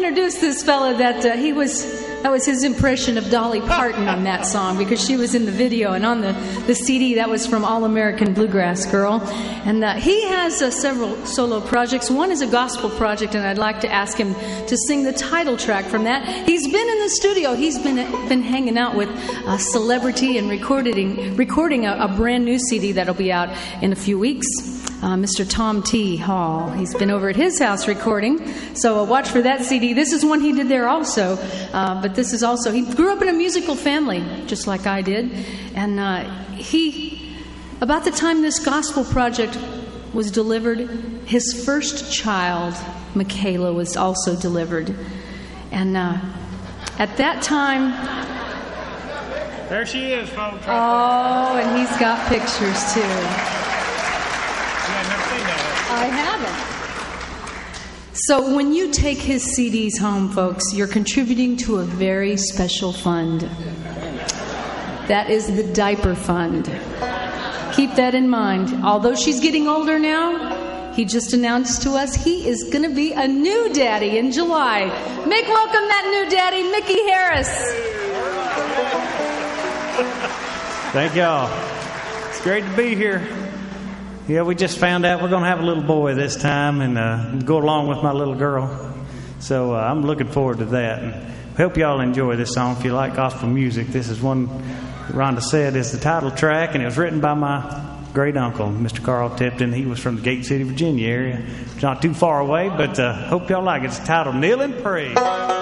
introduce this fella that was his impression of Dolly Parton on that song, because she was in the video, and on the CD that was from All American Bluegrass Girl. And he has several solo projects. One is a gospel project, and I'd like to ask him to sing the title track from that. He's been in the studio. He's been hanging out with a celebrity and recording a brand new CD that'll be out in a few weeks. Mr. Tom T. Hall. He's been over at his house recording, so watch for that CD. This is one he did there also, but this is also, he grew up in a musical family, just like I did, and about the time this gospel project was delivered, his first child, Michaela, was also delivered, and at that time... There she is, folks. Oh, and he's got pictures, too. I haven't. So when you take his CDs home, folks, you're contributing to a very special fund. That is the diaper fund. Keep that in mind. Although she's getting older now, he just announced to us he is going to be a new daddy in July. Make welcome that new daddy, Mickey Harris. Thank y'all. It's great to be here. Yeah, we just found out we're going to have a little boy this time and go along with my little girl. So I'm looking forward to that. And I hope y'all enjoy this song. If you like gospel music, this is one Rhonda said is the title track, and it was written by my great uncle, Mr. Carl Tipton. He was from the Gate City, Virginia area. It's not too far away, but hope y'all like it. It's titled Kneel and Pray.